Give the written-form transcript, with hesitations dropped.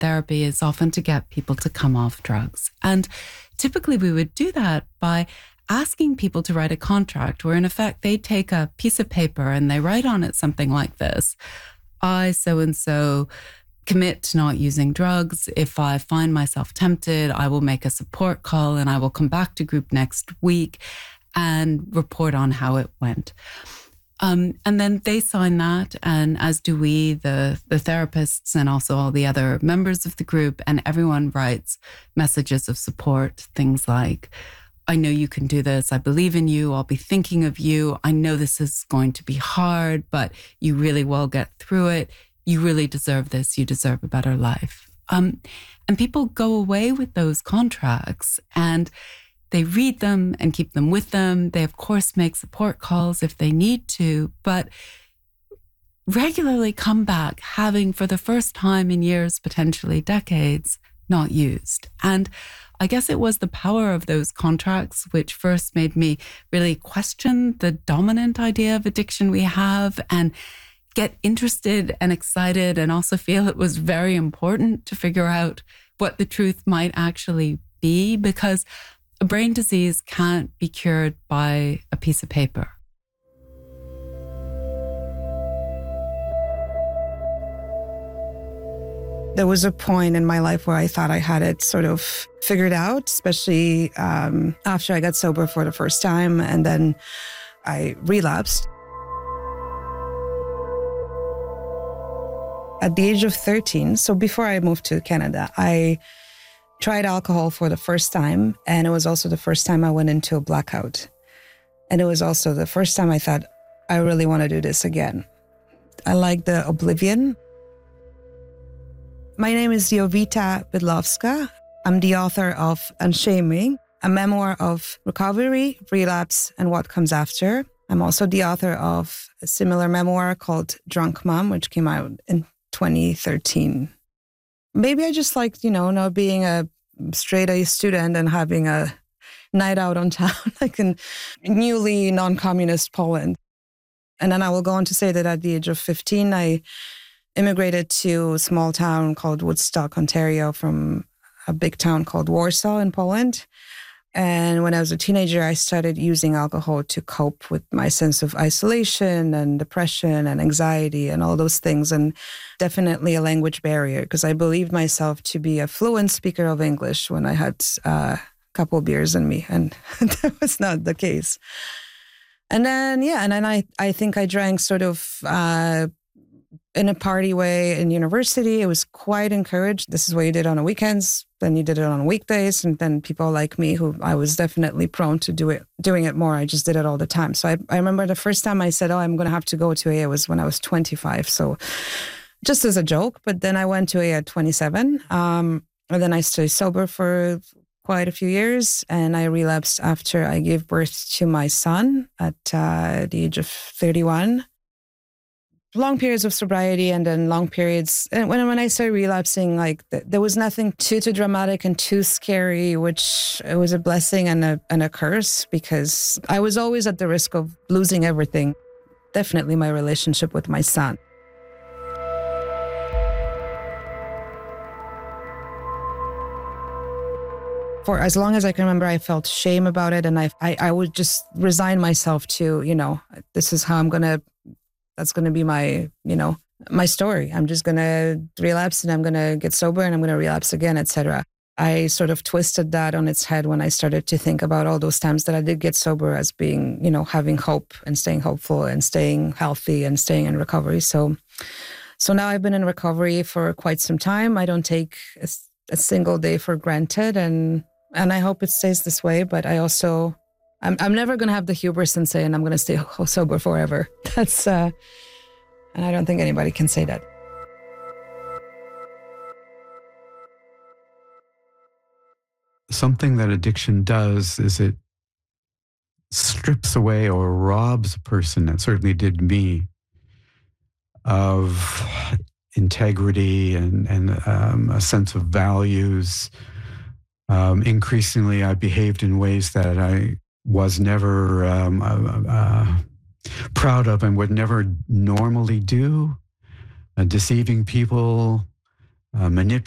therapy is often to get people to come off drugs. And typically we would do that by asking people to write a contract where in effect they take a piece of paper and they write on it something like this: I, so-and-so, commit to not using drugs. If I find myself tempted, I will make a support call and I will come back to group next week and report on how it went. And then they sign that, and as do we, the therapists, and also all the other members of the group, and everyone writes messages of support, things like, I know you can do this. I believe in you. I'll be thinking of you. I know this is going to be hard, but you really will get through it. You really deserve this. You deserve a better life. And people go away with those contracts and they read them and keep them with them. They, of course, make support calls if they need to, but regularly come back having, for the first time in years, potentially decades, not used. And I guess it was the power of those contracts which first made me really question the dominant idea of addiction we have and get interested and excited, and also feel it was very important to figure out what the truth might actually be, because a brain disease can't be cured by a piece of paper. There was a point in my life where I thought I had it sort of figured out, especially after I got sober for the first time, and then I relapsed. At the age of 13, so before I moved to Canada, I tried alcohol for the first time, and it was also the first time I went into a blackout. And it was also the first time I thought, I really want to do this again. I like the oblivion. My name is Jovita Bydlowska. I'm the author of Unshaming, a memoir of recovery, relapse, and what comes after. I'm also the author of a similar memoir called Drunk Mom, which came out in 2013. Maybe I just liked, not being a straight-A student and having a night out on town, like in newly non-communist Poland. And then I will go on to say that at the age of 15, I immigrated to a small town called Woodstock, Ontario, from a big town called Warsaw in Poland. And when I was a teenager, I started using alcohol to cope with my sense of isolation and depression and anxiety and all those things. And definitely a language barrier, because I believed myself to be a fluent speaker of English when I had a couple of beers in me. And that was not the case. And then, I think I drank sort of in a party way in university. It was quite encouraged. This is what you did on the weekends. Then you did it on weekdays. And then people like me, who I was definitely prone to doing it more. I just did it all the time. So I remember the first time I said, I'm going to have to go to AA was when I was 25. So just as a joke. But then I went to AA at 27. And then I stayed sober for quite a few years. And I relapsed after I gave birth to my son at the age of 31. Long periods of sobriety, and then long periods. And when I started relapsing, there was nothing too dramatic and too scary, which it was a blessing and a curse, because I was always at the risk of losing everything. Definitely my relationship with my son. For as long as I can remember, I felt shame about it, and I would just resign myself to, this is how that's going to be my, my story. I'm just going to relapse, and I'm going to get sober, and I'm going to relapse again, etc. I sort of twisted that on its head when I started to think about all those times that I did get sober as being, having hope and staying hopeful and staying healthy and staying in recovery. So now I've been in recovery for quite some time. I don't take a single day for granted, and I hope it stays this way. But I also, I'm never going to have the hubris and say, and I'm going to stay sober forever. That's, and I don't think anybody can say that. Something that addiction does is it strips away or robs a person, it certainly did me, of integrity and a sense of values. Increasingly, I behaved in ways that I was never proud of and would never normally do, deceiving people, manipulating